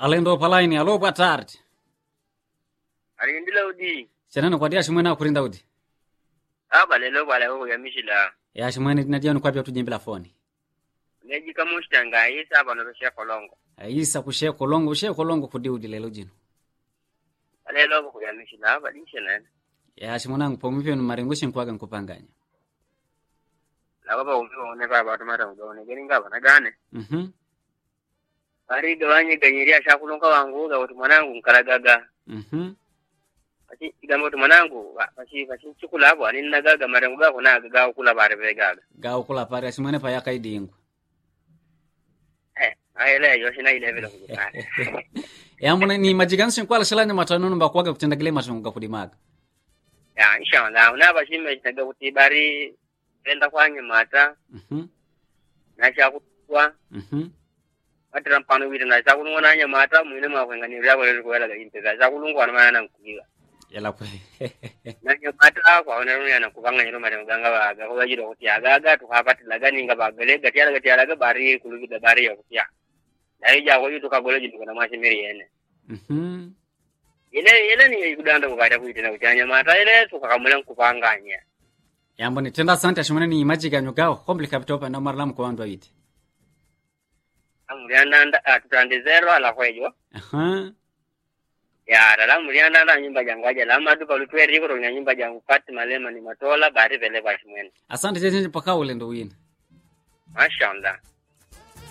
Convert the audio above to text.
Alendo palaini, alo boa tarde. Arindila udi. Chanana kwa dia shimwena kurinda udi. Balelo bala ya mishila. Ya shimwena dinadia kwa bia tujimbila foni. Neji kamushitanga isa bano she kolongo. Isa kushe kolongo kudi udi lelo jino. Balelo ko ya mishila badishena. Ya shimwena ngupomipyo marengushi nkwaga nkupanganya. Laba umwe ne baba tumara ngone geninga bana gane. Ari gawanye ganyiria shakulonga wangu ga watu mwanangu nkaragaga. Ati igamo tu mwanangu basi chikula hapo ani nagaga marengo gako na gaga kula bare begaga. Gaga kula pare asimwene pa yakaidingu. Aile yo shina ile vile kujipata. Yamuna ni majigansi kwa shalani matanono mbakwaga kutendagile matonga kudimaga. Ya inshallah unaba shime kitaga kutibari penda kwanye mata. Na chakutwa. Atira mpano wita na chakulungwa nya mata mwine mwakwengani yako lero kwela ga inteza chakulungwa na mana nkugiga. Yala kwe. Na nya mata kwa ona ruya na kubanga nyiro mare muganga baga ko yiro kuti agaga tukapati lagani nga bagale gatiala ga bari kulugida bari ya kutia. Dai ja ko yuto kagole jitu na mashimiri yene. Ile ni kudanda kubata kuita na kuchanya mata ile tukakamula kupanganya. Yambo ni tenda sante shimwene ni magiga nyogao komplika bitopa na marlam kwa andwa iti. Murianda tutande zero ala kwejo. Ya dala murianda nyumba jangaja la madu palutwe riko ro nyumba jangu pati malema ni matola bari vele kwa shimwene. Asante jeje paka ule ndo wina. Mashallah.